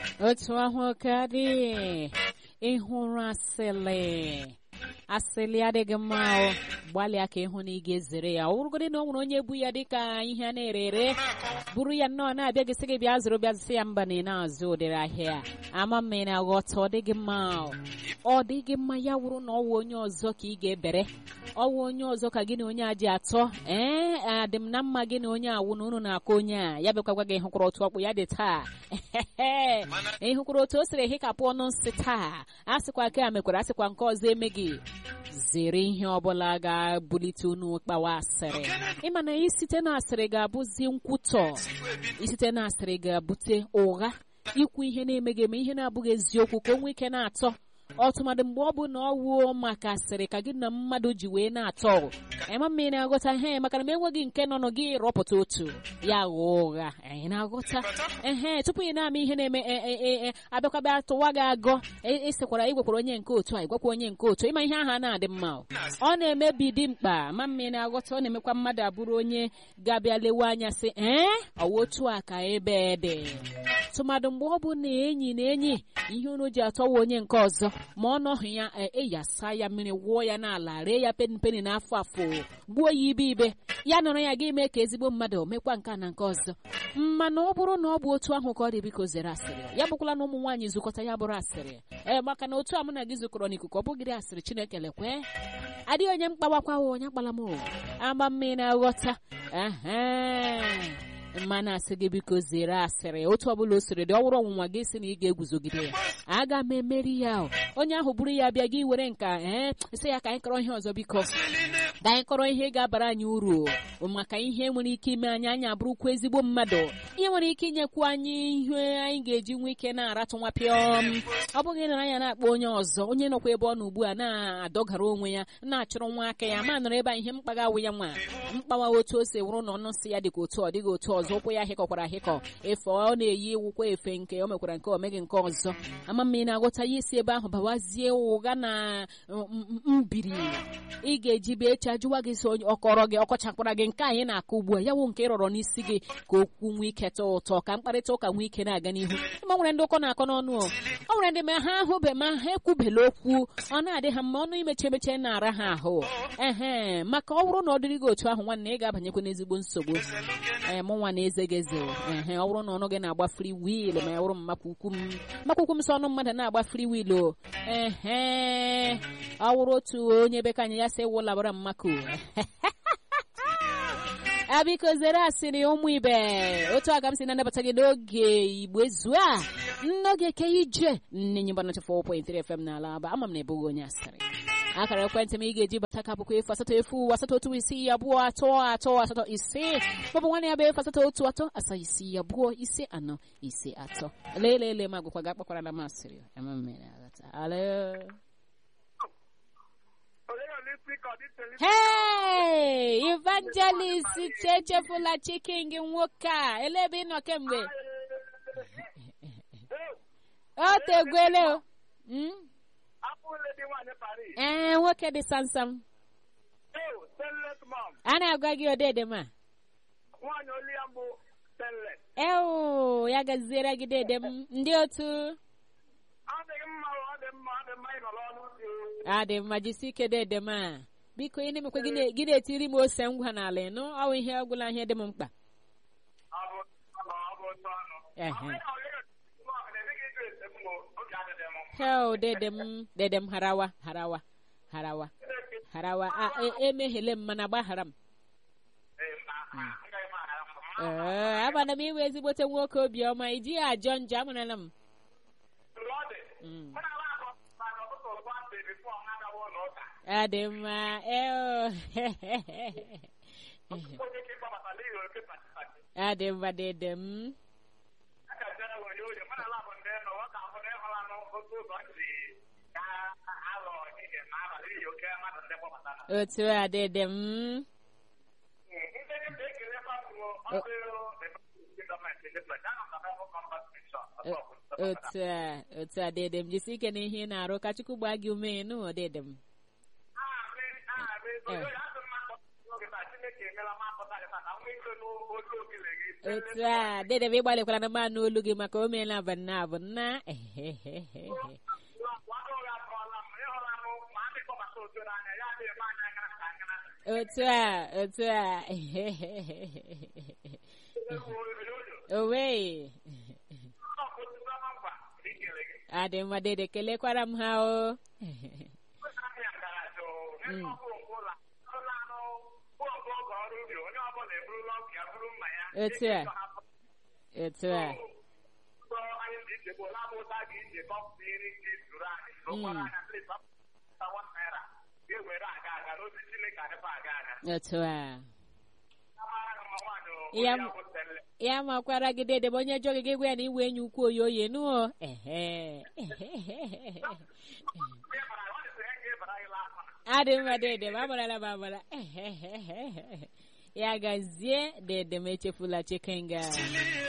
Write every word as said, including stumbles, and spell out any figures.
otu ahụ ka dị ịhụrụ asịlị asịlị adịghị mma o gbalịa ka ịhụ na ị ga-ezere ya ọ bụrụgodị na ọ nwere onye bu ya dịka ihe a na-ere ere buru ya nnọọ na-abịa gị sị gị bịa zụrụ bịa zụsị ya mba na ị na-azụ ụdịrị ahịa ama mma ị na-aghọta ọ dịghị mma ọ dịghị mma ya wụrụ na ọwụ onye ọzọ ka ị ga-ebere ọwụ onye ọzọ ka gị na onye a ji atọ ee adị m na mma gị na onye awụ na unu na-akọ onye a ya bịakwagwa gị ịhụkwara otu ọkpụ ya dị taa ịhụkwara otu o siri hịkapụ ọnụ nsị taa a sịkwa ka a mekwara asịkwa nke ọzọ eme gị zere ihe ọbụla ga-abulite unu kpawa asịrị ịma na isite na asịrị ga-abụzi nkwutọ isite na asịrị ga-abute ụgha ikwu ihe na-emeghị eme ihe na-abụghị eziokwu ka o nwee ike na-atọ ọtụmadụ mgbe ọ bụ na ọ wuo maka asịrị ka gị na mmadụ ji wee na-atọ ịma mma ị na-aghọta ihe maka na m enweghị nke nọ nọ gị rọpụta otu ya ghọọ ụgha anyị na-aghọta ehe tupu ị na-ama ihe na-eme abịakwaba tụwa gị agọ ịsịkwara igwekwara onye nke otu a igwekwa onye nke otu ịma ihe ahụ na-adị mma ọ na-emebi dị mkpa ma mma ị na-aghọta ọ na-emekwa mmadụ abụrụ onye ga-abịa lewe anya sị ee ọwa otu a ka ebe dị tụmadụ mgbe ọ bụ na enyi na enyi ihe unu ji atọwa onye nke ọzọ ma ọ nọghị ya eyasa ya mmiri wụọ ya n'ala ree ya peni peni n'afọ afọ gbuo ya ibe ibe ya nọrọ ya ga-eme ka ezigbo mmadụ mekwa nke na nke ọzọ mana ọ bụrụ na ọ bụ otu ahụ ka ọ dị biko zere asịrị ya bụkwala na ụmụ nwaanyị zukọta ya bụrụ asịrị ee maka na otu a mụ na gị zukọrọ n'ikuku ọ bụgịrị asịrị Chineke lekwe adịghị onye mkpawakwa onye akpala m ama mmiri na-aghọta mmanụ asị gị biko zere asịrị otu ọbụla o siri dị ọ bụrụ ọnwụnwa gị si na ị ga-eguzogide ya aga m emeri ya onye ahụ buru ya bịa gị were nka ee sị ya ka anyị kọrọ ihe ọzọ biko ka anyị kọrọ ihe ga-abara anyị uru maka ihe nwere ike ime anyị anyị abụrụkwa ezigbo mmadụ ihe nwere ike inyekwu anyị ihe anyị ga-eji nwee ike na-aratụ nwa pịọm ọ bụghị na anya na-akpọ onye ọzọ onye nọkwa ebe ọ nọ ugbu a na-adọgara onwe ya na-achọrọ nwa aka ya ma nọrọ ebe a ihe mkpaga awụ ya nwa mkpawa otu o si wụrụ na ọnụ nsị ya dịka otu ọ dịghị otu ọzọ ụkwụ ya hịkọkwara ahịkọ efe ọ na-eyi ewukwa efe nke o mekwara nke o meghị nke ọzọ ama mma ị na-aghọta ya isi ebe ahụ bawazie ụgha na mbiri ị ga-eji bee echi ajụwa gị si ọkọrọ gị ọkọchakwara gị nke anyị na-akụ ugbu a ya wụ nke rọrọ n'isi gị ka okwu nwee ike tọọ ụtọ ka mkparịta ụka nwee ike na-aga n'ihu ma nwere ndị ụkọ na-akọ n'ọnụ ọ nwere ndị ma ha ahụbe ma ha ekwubela okwu ọ na-adị ha mma ọnụ imechi emeche na-ara ha ahụ ehe maka ọ bụrụ na ọ dịrị gị otu ahụ nwanne ị ga-abanyekwa n'ezigbo nsogbu ee mụ nwa na-eze gị eze ehe ọ bụrụ na ọnụ gị na-agba free will ma ya bụrụ mmakwukwu m mmakwukwu m sọ ọnụ mmadụ na-agba free will o ehe ọ bụrụ otu onye be ka anyị ya sị wụlabara mmako abiko zere asịrị ụmụ ibe otu aka m si na-anabata gị n'oge Igbo ezu a n'oge ke ije nne nyimba na four point three F M n'ala aba ama m na ebughị onye asịrị akara ekwentị m ị ga-eji bata ka bụkwa efu asatọ efu asatọ otu isii abụọ atọ atọ asatọ ise maọbụ nwanne ya bụ efu asatọ otu atọ asaa isii abụọ ise anọ ise atọ lelele ma gụkwa ga akpakwara na masịrị ama m na agata alo hey evangelist chechefula chicken gị nwoke a ele ebe ị nọ kemgbe o tegwele o ee nwoke dị samsam a na-agwa gị odede ma ewu ya gaziere gị dede m ndị otu adị mma jisi ike dede ma biko ị na-emekwa gị na-etiri m ose ngwa n'ala ịnụ ọwụ ihe ọgwụla ihe dị m mkpa hel dede m dede m harawa harawa harawa harawa emeghele m mana gbaghara m ee abana m iwe ezigbote nwoke obiọma iji ya ajọ njọ amụrala m adị mma adị mma dede m otu a dede m otu a otu a dede m jisi ike n'ihe ị na-arụ ka Chukwu gbaa gị ume nụ dede m otu a dede bụ ịgbalịkwara na mmanụ olu gị maka o meela abụ nna abụ nna otu a otu a owe adị mma dede kelekwara m ha o otu a otu a otu a ya makwara gị dede bụ onye jọ gị gwa ya na iwe enyi ukwu oyi oyi nụọ ehe adị mma dede ma amarala m amara ya gazie dede m echefula chikenga